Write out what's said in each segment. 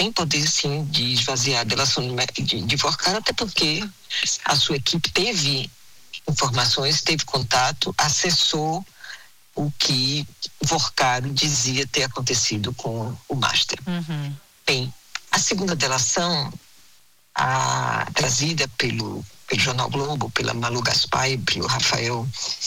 tem poder, sim, de esvaziar a delação de Vorcaro, até porque a sua equipe teve informações, teve contato, acessou o que Vorcaro dizia ter acontecido com o Master. Uhum. Bem, a segunda delação, trazida pelo Jornal Globo, pela Malu Gaspar e pelo Rafael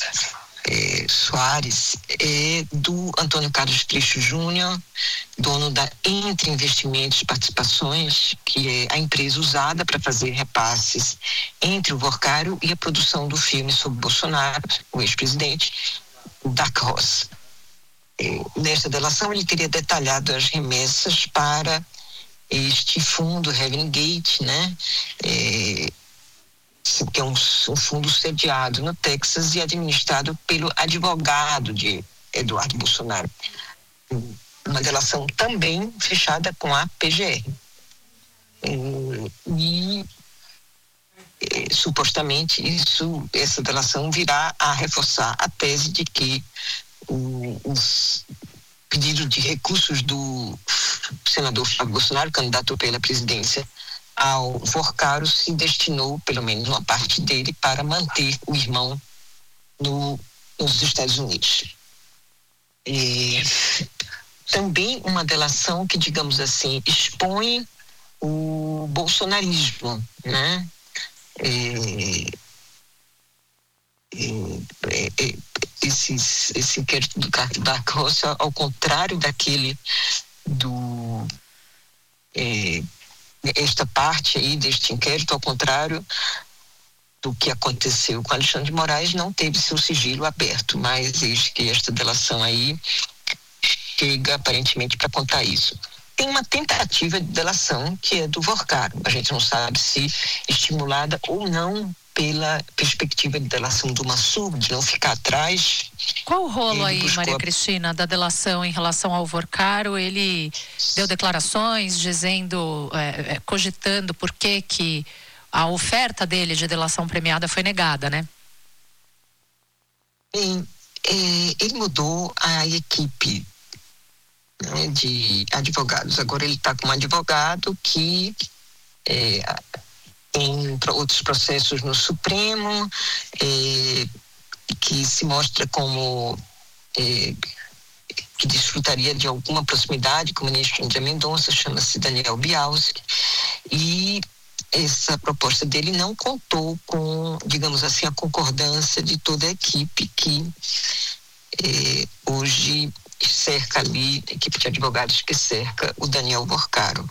Soares, é do Antônio Carlos Freixo Júnior, dono da Entre Investimentos e Participações, que é a empresa usada para fazer repasses entre o Vorcaro e a produção do filme sobre Bolsonaro, o ex-presidente, Dark Horse. Nesta delação, ele teria detalhado as remessas para este fundo Heaven Gate, né? Que é um fundo sediado no Texas e administrado pelo advogado de Eduardo Bolsonaro. Uma delação também fechada com a PGR. Supostamente essa delação virá a reforçar a tese de que os pedidos de recursos do senador Flávio Bolsonaro, candidato pela presidência ao Vorcaro, se destinou, pelo menos uma parte dele, para manter o irmão nos Estados Unidos. Também uma delação que, digamos assim, expõe o bolsonarismo, né? Esse inquérito do Dark Horse, ao contrário daquele esta parte aí deste inquérito, ao contrário do que aconteceu com Alexandre de Moraes, não teve seu sigilo aberto, mas eis que esta delação aí chega aparentemente para contar isso. Tem uma tentativa de delação que é do Vorcaro. A gente não sabe se estimulada ou não pela perspectiva de delação do Mansur, de não ficar atrás. Qual o rolo aí, Maria Cristina, da delação em relação ao Vorcaro? Ele deu declarações dizendo, cogitando por que a oferta dele de delação premiada foi negada, né? Ele mudou a equipe, né, de advogados. Agora ele está com um advogado que tem outros processos no Supremo, que se mostra como que desfrutaria de alguma proximidade com o ministro André Mendonça, chama-se Daniel Bialski, e essa proposta dele não contou com, digamos assim, a concordância de toda a equipe que hoje cerca ali, a equipe de advogados que cerca o Daniel Vorcaro.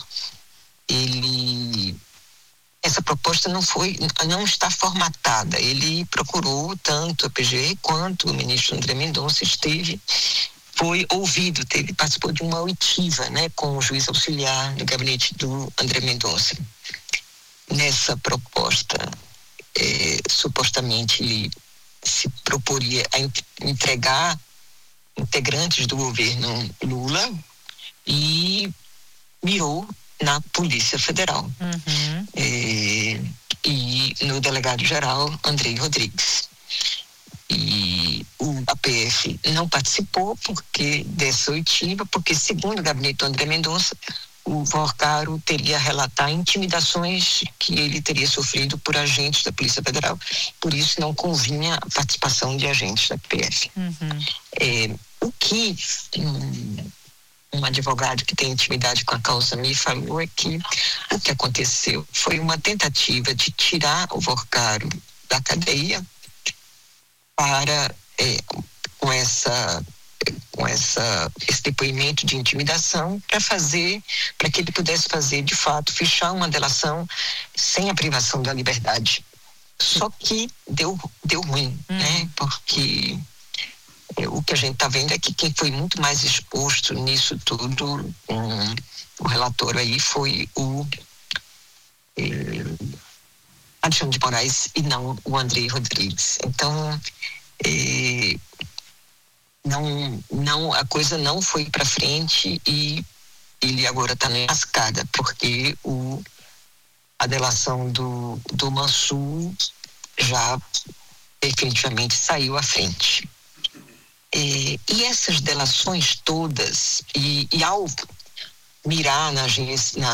Essa proposta não está formatada. Ele procurou, tanto a PGR quanto o ministro André Mendonça foi ouvido, participou de uma oitiva, né, com o juiz auxiliar do gabinete do André Mendonça. Nessa proposta, supostamente ele se proporia a entregar integrantes do governo Lula e mirou na Polícia Federal. Uhum. E no delegado-geral Andrei Rodrigues. E o APF não participou dessa oitiva, porque, segundo o gabinete do André Mendonça, o Vorcaro teria a relatar intimidações que ele teria sofrido por agentes da Polícia Federal, por isso não convinha a participação de agentes da PF. Uhum. O que um advogado que tem intimidade com a causa me falou é que o que aconteceu foi uma tentativa de tirar o Vorcaro da cadeia para, com esse depoimento de intimidação, para que ele pudesse fazer, de fato, fechar uma delação sem a privação da liberdade. Só que deu ruim, né? Porque o que a gente está vendo é que quem foi muito mais exposto nisso tudo, o relatório aí, foi o Alexandre de Moraes e não o Andrei Rodrigues. Então, a coisa não foi para frente e ele agora está na cascada, porque a delação do Mansur já definitivamente saiu à frente. E essas delações todas, e ao mirar na